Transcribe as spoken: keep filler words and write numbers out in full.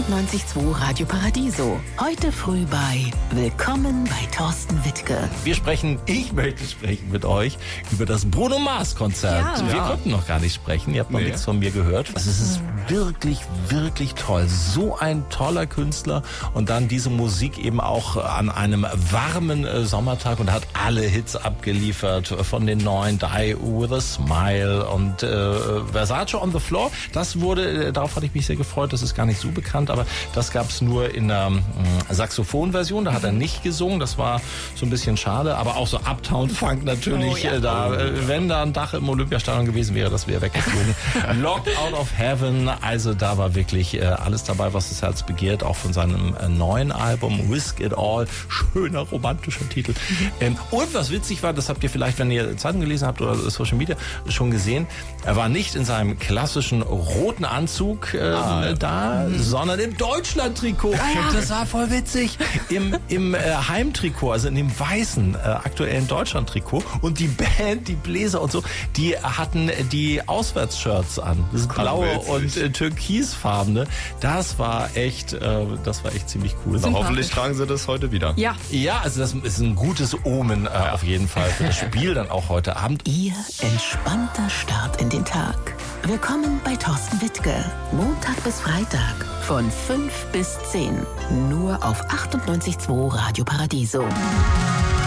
achtundneunzig Komma zwei Radio Paradiso. Heute früh bei Willkommen bei Thorsten Wittke. Wir sprechen, ich möchte sprechen mit euch über das Bruno Mars Konzert. Ja. Wir Ja. konnten noch gar nicht sprechen. Ihr habt noch Nee. nichts von mir gehört. Also es ist wirklich, wirklich toll. So ein toller Künstler und dann diese Musik eben auch an einem warmen äh, Sommertag und hat alle Hits abgeliefert von den neuen Die With A Smile und äh, Versace on the Floor. Das wurde, äh, darauf hatte ich mich sehr gefreut. Das ist gar nicht so bekannt, aber das gab es nur in einer äh, Saxophonversion. Da hat er nicht gesungen. Das war so ein bisschen schade. Aber auch so Uptown Funk natürlich. Oh, ja. äh, da, äh, wenn da ein Dach im Olympiastadion gewesen wäre, das wäre weggeflogen. Locked Out of Heaven. Also da war wirklich äh, alles dabei, was das Herz begehrt. Auch von seinem äh, neuen Album Risk It All. Schöner romantischer Titel. Ähm, und was witzig war, das habt ihr vielleicht, wenn ihr Zeitung gelesen habt oder Social Media schon gesehen, er war nicht in seinem klassischen roten Anzug äh, Ah, ja. da, sondern im Deutschland-Trikot. Das war voll witzig. Im, im äh, Heimtrikot, also in dem weißen, äh, aktuellen Deutschland-Trikot. Und die Band, die Bläser und so, die hatten die Auswärtsshirts an. Das blaue witzig. und äh, türkisfarbene. Das war echt, äh, das war echt ziemlich cool. Na, hoffentlich tragen sie das heute wieder. Ja. Ja, also das ist ein gutes Omen äh, auf jeden Fall für das Spiel dann auch heute Abend. Ihr entspannter Start in den Tag. Willkommen bei Thorsten Wittke. Montag bis Freitag von fünf bis zehn. Nur auf achtundneunzig Komma zwei Radio Paradiso.